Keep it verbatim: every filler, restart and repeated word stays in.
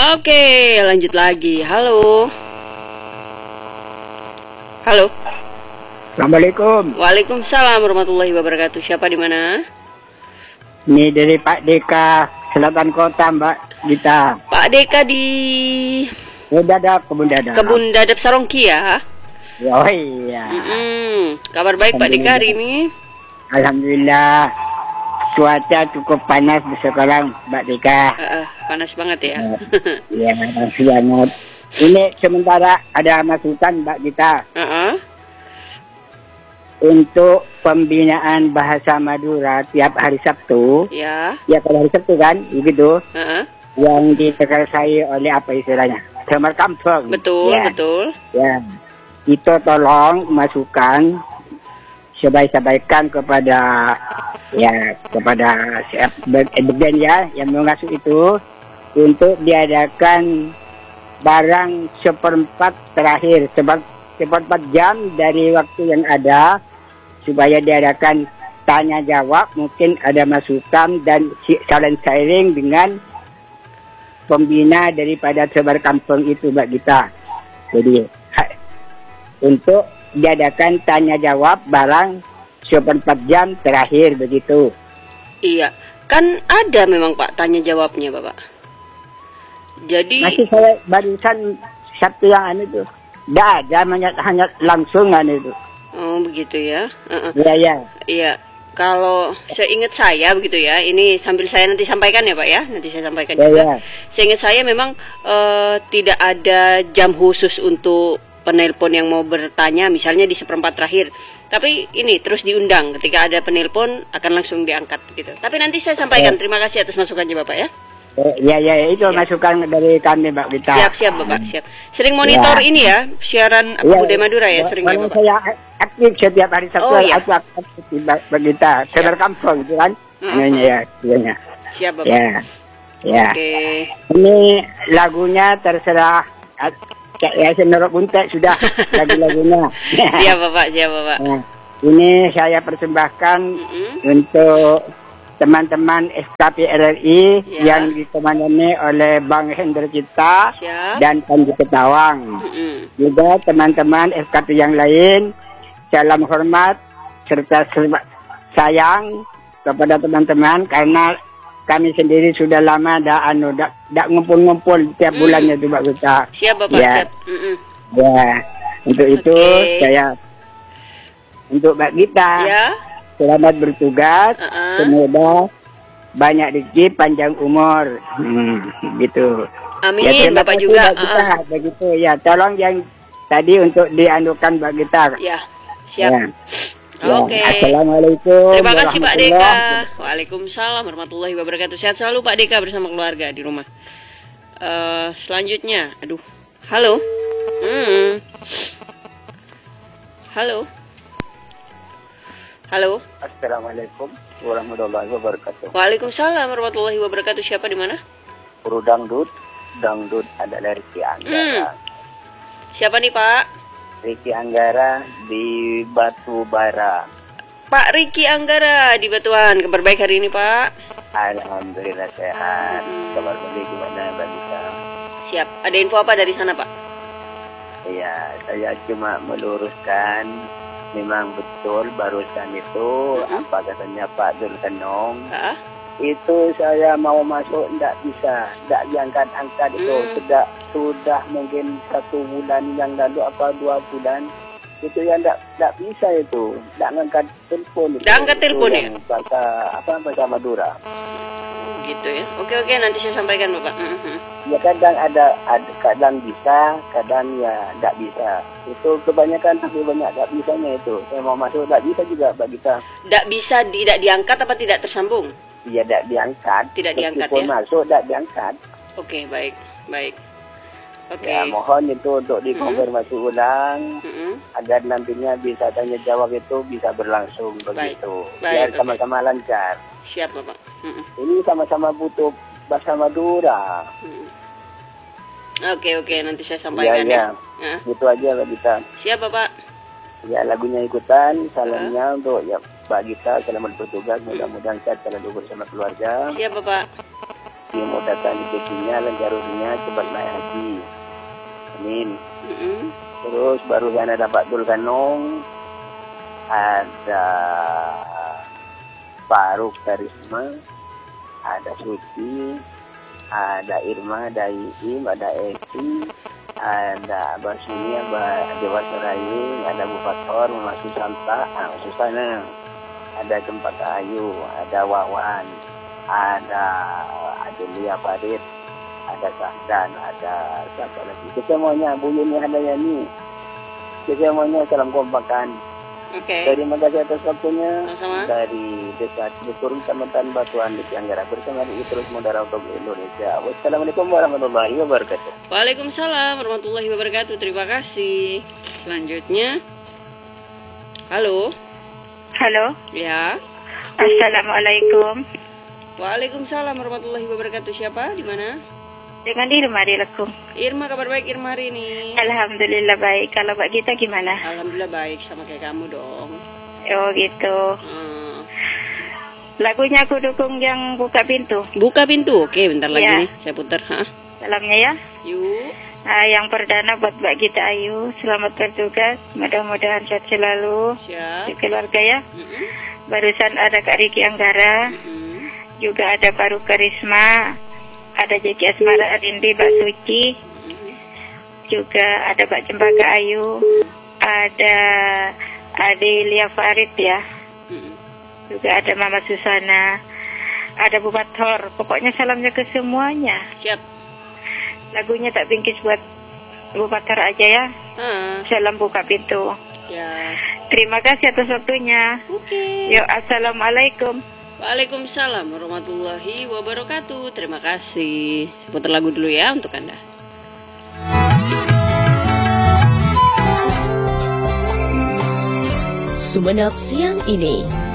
Oke, lanjut lagi. Halo. Halo. Assalamualaikum. Waalaikumsalam warahmatullahi wabarakatuh. Siapa di mana? Ini dari Pak Deka, Selatan Kota, Mbak Gita. Pak Deka di Kebun Dadap, Kebun Dadap. Kebun Dadap Sarongki ya. Oh iya. Mm-mm. Kabar baik Pak Deka hari ini? Alhamdulillah. Cuaca cukup panas di sekarang, Mbak Deka. Uh, uh, panas banget ya. Iya, panas banget. Ini sementara ada masukan, Mbak Gita. Uh-uh. Untuk pembinaan bahasa Madura tiap hari Sabtu. Ya. Ya, kalau hari Sabtu kan, begitu. Uh-uh. Yang ditersai oleh apa istilahnya? Semar Kampung. Betul, ya. betul. Ya. Itu tolong masukkan sebaik-sebaikan kepada ya kepada band ya yang mengasuh itu untuk diadakan barang seperempat terakhir sebab seperempat jam dari waktu yang ada supaya diadakan tanya jawab, mungkin ada masukan dan saling sharing dengan pembina daripada Sebar Kampung itu, Mbak Gita. Jadi untuk diadakan tanya jawab barang seperempat jam terakhir begitu. Iya, kan ada memang Pak tanya jawabnya Bapak. Jadi masih saya barusan Sabtu yang anu itu, tidak ada hanya, hanya langsungan itu. Oh begitu ya. Uh-uh. Iya ya. Iya. Kalau seingat saya begitu ya, ini sambil saya nanti sampaikan ya Pak ya, nanti saya sampaikan ya, juga. Ya. Seingat saya memang uh, tidak ada jam khusus untuk penelpon yang mau bertanya, misalnya di seperempat terakhir. Tapi ini terus diundang, ketika ada penelpon akan langsung diangkat gitu. Tapi nanti saya sampaikan. Terima kasih atas masukannya Bapak ya. Ya ya, ya itu siap. Masukan dari kami Mbak Gita. Siap siap Bapak, siap. Sering monitor ya. Ini ya, siaran Apa ya, Budaya Madura ya, sering ya Bapak. Saya aktif setiap hari Sabtu, oh, iya. aku aktif Mbak Gita. Sebar Kampung itu kan. Uh-huh. Ya, ya. Siap Bapak. Ya. Ya. Oke. Ini lagunya terserah ya senorok buntek sudah lagu-lagunya. Siap Bapak, siap Bapak. Nah, ini saya persembahkan mm-hmm. untuk teman-teman S K P R R I ya. Yang dikomandani oleh Bang Hendra Cipta Siap. Dan Panji Ketawang. Mm-hmm. Juga teman-teman S K P yang lain, salam hormat serta sayang kepada teman-teman karena kami sendiri sudah lama dah anu dah, dah ngumpul-ngumpul tiap mm. bulannya tuh Mbak Gita. Siap Bapak, ya. siap. Mm-mm. Ya, untuk itu okay. saya untuk Mbak Gita. Ya. Selamat bertugas. Uh-uh. Semoga banyak rezeki, panjang umur. Hmm, gitu. Amin, ya, Bapak kasih, juga. Mbak Gita, uh-uh. begitu ya. Tolong yang tadi untuk dianukan Mbak Gita. Ya, siap. Ya. Oke. Okay. Assalamualaikum. Terima kasih Pak Deka. Waalaikumsalam warahmatullahi wabarakatuh. Sehat selalu Pak Deka bersama keluarga di rumah. Uh, selanjutnya, aduh, halo. Hmm. Halo. Halo. Assalamualaikum warahmatullahi wabarakatuh. Waalaikumsalam warahmatullahi wabarakatuh. Siapa di mana? Guru dangdut, dangdut adalah Riki Anggara. Hmm. Siapa nih Pak? Riki Anggara di Batu Bara. Pak Riki Anggara di Batuan. Kabar baik hari ini Pak? Alhamdulillah sehat. Hmm. Kabar baik gimana Mbak Gita? Siap. Ada info apa dari sana Pak? Iya, saya cuma meluruskan. Memang betul barusan itu uh-huh. apa katanya Pak Dulkenong. Uh-huh. Itu saya mau masuk tidak bisa, tidak diangkat-angkat itu hmm. sudah sudah mungkin satu bulan yang lalu apa dua bulan itu yang tidak tidak bisa itu, tidak angkat telepon. Tidak angkat telepon ya? Bahasa apa bahasa Madura. Gitu ya. Oke oke nanti saya sampaikan Bapak. Uh-huh. Ya kadang ada, ada kadang bisa, kadang ya tidak bisa. Itu kebanyakan tapi banyak tidak bisanya itu. Saya mau masuk tidak bisa juga Mbak Gita. Tidak bisa, tidak diangkat apa tidak tersambung? Iya, tidak diangkat. Tidak diangkat ya? masuk, tidak diangkat. Oke, baik, baik. Oke. Ya, mohon itu untuk dikonfirmasi mm-hmm. ulang, mm-hmm. agar nantinya bisa tanya jawab itu bisa berlangsung baik. Begitu. Baik, Biar okay. sama-sama lancar. Siap, Bapak. Mm-hmm. Ini sama-sama butuh bahasa Madura. Mm-hmm. Oke, oke, nanti saya sampaikan ya. ya. ya. Itu aja Mbak Gita. Siap, Bapak. Ya, lagunya ikutan, salamnya uh. untuk ya Mbak Gita, selamat bertugas, mudah-mudahan sehat selalu bersama keluarga. Siap Bapak. dimudahkan rezekinya, lancar urusannya, cepat naik haji. Amin. Mm-hmm. Terus barusan ada Pak Dul Kanong, ada Faruk Karisma, ada Suci, ada Irma, ada Iim, ada Esi, ada Abah Suni, Abah Dewa Serayu, ada Bupator, Mama Susanta, nah, Susana, ada Cempaka Ayu, ada Wawan, ada Adelia Farid, ada Sahdan, ada siapa lagi? Semuanya, Bu Yuni Handayani, semuanya salam kompakan. Oke. Okay. Terima kasih atas waktunya. Sama-sama. Dari Desa Cikurung, Kecamatan Batuan, di Anggara, bersama di Terus Modal untuk Indonesia. Wassalamualaikum warahmatullahi wabarakatuh. Waalaikumsalam warahmatullahi wabarakatuh. Terima kasih. Selanjutnya, halo. Halo. Ya. Assalamualaikum. Waalaikumsalam warahmatullahi wabarakatuh. Siapa? Di mana? Dengan Irma di Lekung. Irma, kabar baik Irma hari ini? Alhamdulillah baik. Kalau Mbak Gita gimana? Alhamdulillah baik, sama kayak kamu dong. Oh gitu. Hmm. Lagunya aku dukung yang buka pintu. Buka pintu, oke bentar lagi ya. nih, saya putar. Hah? Salamnya ya. Yuk. Nah, yang pertama buat Mbak Gita Ayu, selamat bertugas. Mudah-mudahan sehat selalu. Siap. Di keluarga ya. Mm-mm. Barusan ada Kak Riki Anggara. Mm-mm. Juga ada Faruk Karisma. Ada Jeki Asmara Arindi, Mbak Suci, juga ada Mbak Cempaka Ayu, ada Adelia Farid ya, juga ada Mama Susana, ada Bu Bathor. Pokoknya salamnya ke semuanya. Siap. Lagunya tak bingkis buat Bu Bathor aja ya. Ah. Salam buka pintu. Ya. Terima kasih atas waktunya. Oke. Okay. Yuk, assalamualaikum. Waalaikumsalam warahmatullahi wabarakatuh. Terima kasih. Putar lagu dulu ya untuk Anda. Sumenep siang ini.